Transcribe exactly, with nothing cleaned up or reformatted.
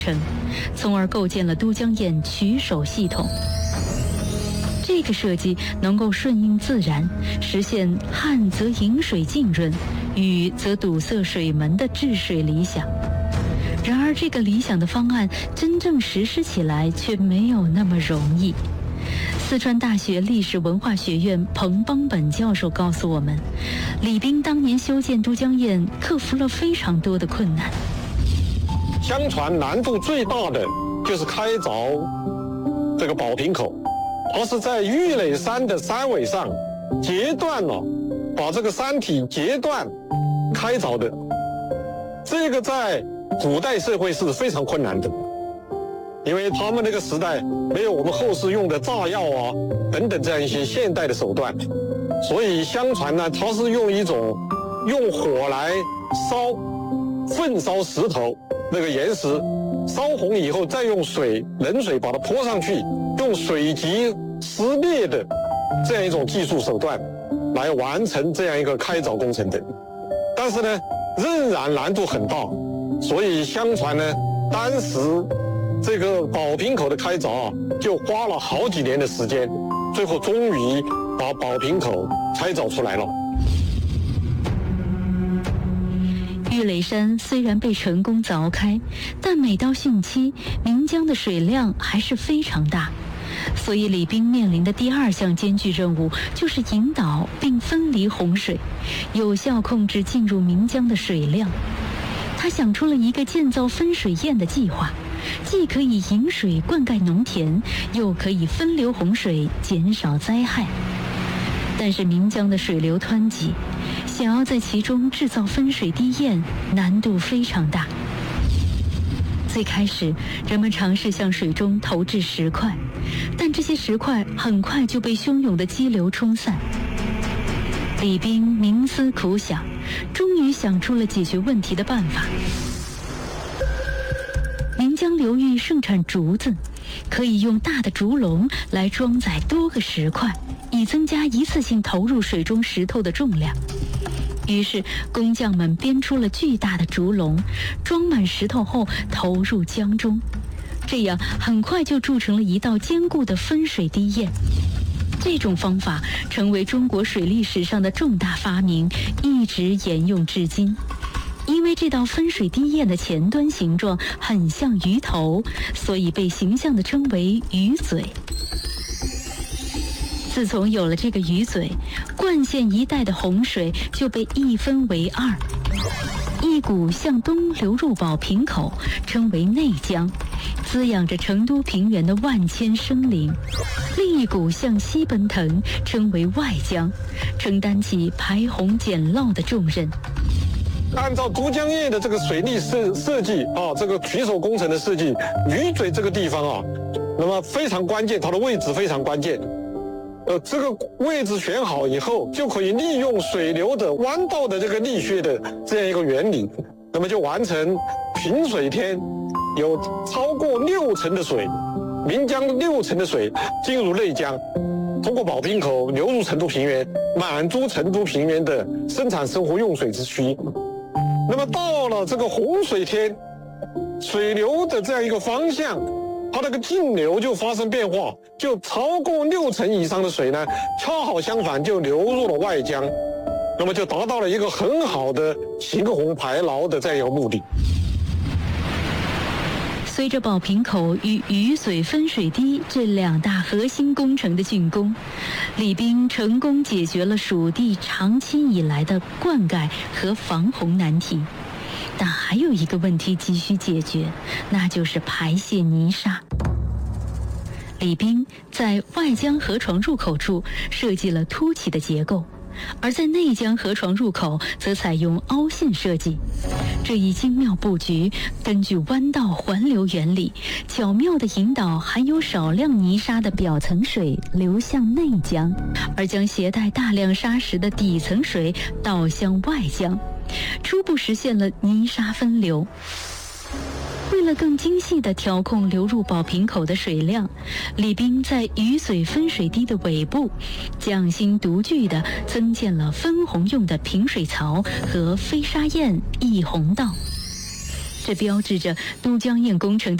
程，从而构建了都江堰取水系统。这个设计能够顺应自然，实现旱则引水浸润，雨则堵塞水门的治水理想。然而，这个理想的方案真正实施起来却没有那么容易。四川大学历史文化学院彭邦本教授告诉我们，李冰当年修建都江堰克服了非常多的困难。 相传难度最大的就是开凿这个宝瓶口，它是在玉垒山的山尾上截断了，把这个山体截断开凿的。这个在古代社会是非常困难的，因为他们那个时代没有我们后世用的炸药啊等等这样一些现代的手段，所以相传呢，它是用一种用火来烧焚烧石头那个岩石，烧红以后再用水冷水把它泼上去，用水击撕裂的这样一种技术手段来完成这样一个开凿工程的。但是呢，仍然难度很大，所以相传呢，当时这个宝瓶口的开凿啊，就花了好几年的时间，最后终于把宝瓶口开凿出来了。 玉垒山虽然被成功凿开，但每到汛期，岷江的水量还是非常大，所以李冰面临的第二项艰巨任务就是引导并分离洪水，有效控制进入岷江的水量。他想出了一个建造分水堰的计划，既可以引水灌溉农田，又可以分流洪水，减少灾害。但是岷江的水流湍急，想要在其中制造分水堤堰，难度非常大。最开始，人们尝试向水中投掷石块，但这些石块很快就被汹涌的激流冲散。李冰冥思苦想，终于想出了解决问题的办法。岷江流域盛产竹子，可以用大的竹笼来装载多个石块，以增加一次性投入水中石头的重量。于是工匠们编出了巨大的竹笼，装满石头后投入江中，这样很快就筑成了一道坚固的分水堤堰。这种方法成为中国水利史上的重大发明，一直沿用至今。因为这道分水堤堰的前端形状很像鱼头，所以被形象地称为鱼嘴。自从有了这个鱼嘴，灌县一带的洪水就被一分为二，一股向东流入宝瓶口，称为内江，滋养着成都平原的万千生灵；另一股向西奔腾，称为外江，承担起排洪减涝的重任。 按照都江堰的这个水利设设计啊，这个取水工程的设计，鱼嘴这个地方啊，那么非常关键，它的位置非常关键。呃，这个位置选好以后，就可以利用水流的弯道的这个力学的这样一个原理，那么就完成平水天有超过六成的水，岷江六成的水进入内江，通过宝瓶口流入成都平原，满足成都平原的生产生活用水之需。那么到了这个洪水天，水流的这样一个方向，它那个径流就发生变化，就超过六成以上的水呢，恰好相反就流入了外江，那么就达到了一个很好的行洪排涝的这样一个目的。 随着宝瓶口与鱼嘴分水堤这两大核心工程的竣工，李冰成功解决了蜀地长期以来的灌溉和防洪难题。但还有一个问题急需解决，那就是排泄泥沙。李冰在外江河床入口处设计了凸起的结构，而在内江河床入口则采用凹陷设计。这一精妙布局根据弯道环流原理，巧妙地引导含有少量泥沙的表层水流向内江，而将携带大量沙石的底层水导向外江，初步实现了泥沙分流。为了更精细地调控流入宝瓶口的水量，李冰在鱼嘴分水堤的尾部匠心独具地增建了分洪用的平水槽和飞沙堰溢洪道。这这标志着都江堰工程的